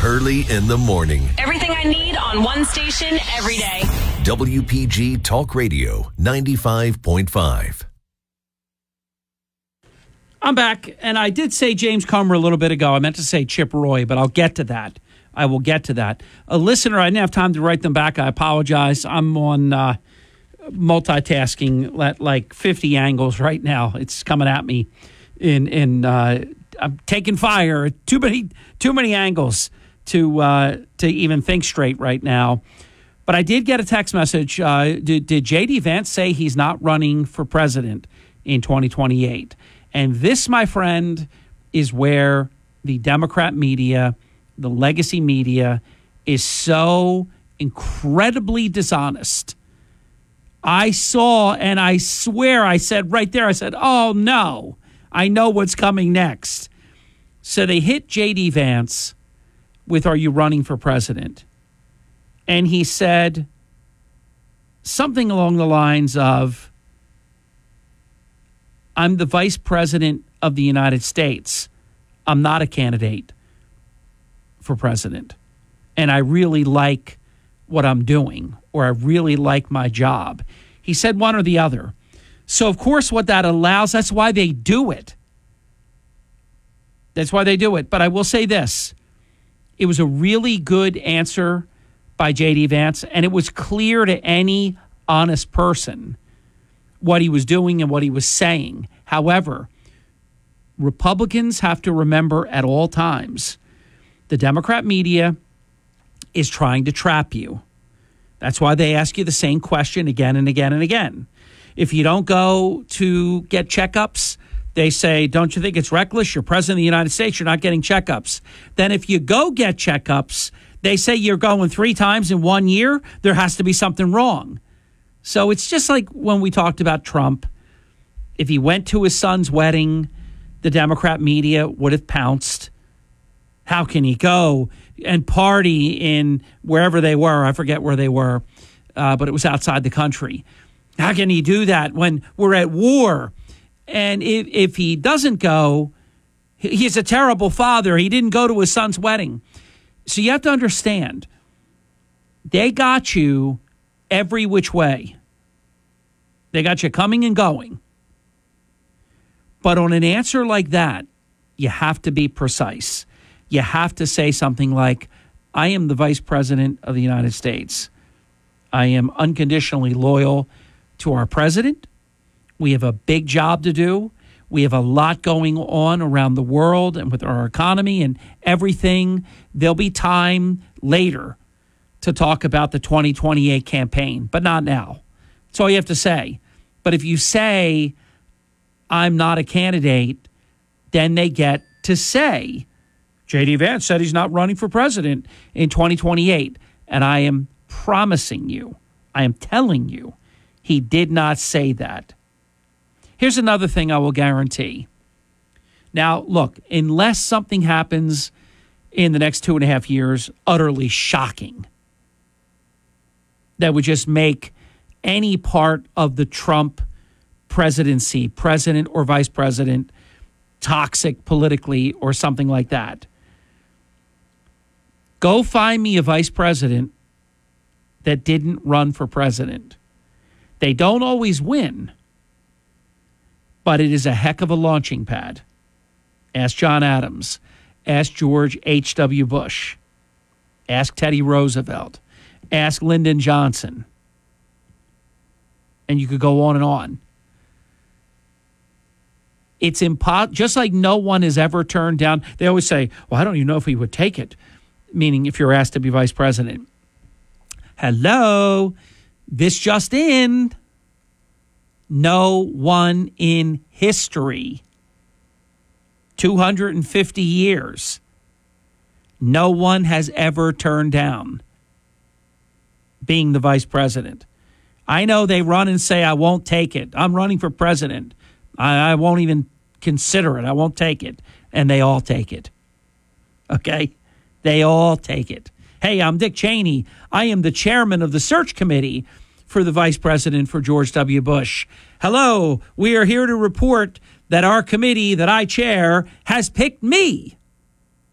Hurley in the morning. Everything I need on one station every day. WPG Talk Radio 95.5. I'm back, and I did say James Comer a little bit ago. I meant to say Chip Roy, but I'll get to that. I will get to that. A listener, I didn't have time to write them back. I apologize. I'm on multitasking at like 50 angles right now. It's coming at me. I'm taking fire. Too many angles to even think straight right now. But I did get a text message. Did J.D. Vance say he's not running for president in 2028? And this, my friend, is where the Democrat media, the legacy media, is so incredibly dishonest. I saw, and I swear I said right there, I said, oh, no, I know what's coming next. So they hit J.D. Vance with, are you running for president? And he said something along the lines of, I'm the vice president of the United States. I'm not a candidate for president. And I really like what I'm doing, or I really like my job. He said one or the other. So, of course, what that allows, that's why they do it. That's why they do it. But I will say this. It was a really good answer by J.D. Vance, and it was clear to any honest person what he was doing and what he was saying. However, Republicans have to remember at all times, the Democrat media is trying to trap you. That's why they ask you the same question again and again and again. If you don't go to get checkups, they say, don't you think it's reckless? You're president of the United States. You're not getting checkups. Then if you go get checkups, they say you're going 3 times in 1 year. There has to be something wrong. So it's just like when we talked about Trump. If he went to his son's wedding, the Democrat media would have pounced. How can he go and party in wherever they were? I forget where they were, but it was outside the country. How can he do that when we're at war? And if he doesn't go, he's a terrible father. He didn't go to his son's wedding. So you have to understand, they got you every which way. They got you coming and going. But on an answer like that, you have to be precise. You have to say something like, I am the vice president of the United States. I am unconditionally loyal to our president. We have a big job to do. We have a lot going on around the world and with our economy and everything. There'll be time later to talk about the 2028 campaign, but not now. That's all you have to say. But if you say, I'm not a candidate, then they get to say, J.D. Vance said he's not running for president in 2028. And I am promising you, I am telling you, he did not say that. Here's another thing I will guarantee. Now, look, unless something happens in the next 2.5 years, utterly shocking, that would just make any part of the Trump presidency, president or vice president, toxic politically or something like that. Go find me a vice president that didn't run for president. They don't always win, but it is a heck of a launching pad. Ask John Adams. Ask George H.W. Bush. Ask Teddy Roosevelt. Ask Lyndon Johnson. And you could go on and on. It's just like no one has ever turned down. They always say, well, I don't even know if he would take it. Meaning if you're asked to be vice president. Hello, this just in. No one in history, 250 years, no one has ever turned down being the vice president. I know they run and say, I won't take it. I'm running for president. I won't even consider it. I won't take it. And they all take it. Okay? They all take it. Hey, I'm Dick Cheney. I am the chairman of the search committee for the vice president for George W. Bush. Hello, we are here to report that our committee that I chair has picked me